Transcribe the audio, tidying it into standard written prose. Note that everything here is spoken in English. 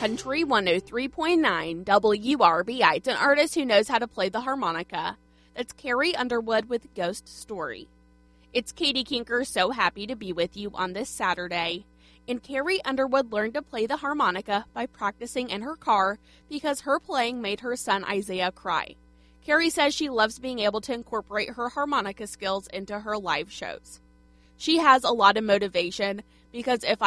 Country 103.9 WRBI. It's an artist who knows how to play the harmonica. That's Carrie Underwood with Ghost Story. It's Katie Kinker, so happy to be with you on this Saturday. And Carrie Underwood learned to play the harmonica by practicing in her car because her playing made her son Isaiah cry. Carrie says she loves being able to incorporate her harmonica skills into her live shows. She has a lot of motivation because if